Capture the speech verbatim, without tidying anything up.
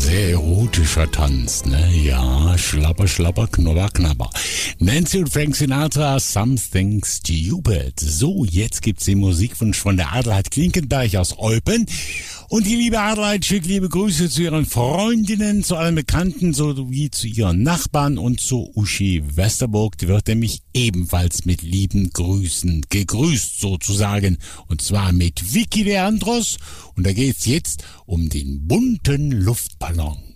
Sehr erotischer Tanz, ne? Ja, schlapper, schlapper, knabber, knabber. Nancy und Frank Sinatra, Something Stupid. So, jetzt gibt's den Musikwunsch von der Adelheid Klinkenberg aus Eupen. Und die liebe Adelheid schickt liebe Grüße zu ihren Freundinnen, zu allen Bekannten, sowie zu ihren Nachbarn und zu Uschi Westerburg. Die wird nämlich ebenfalls mit lieben Grüßen gegrüßt, sozusagen. Und zwar mit Vicky Leandros. Und da geht's jetzt um den bunten Luftballon.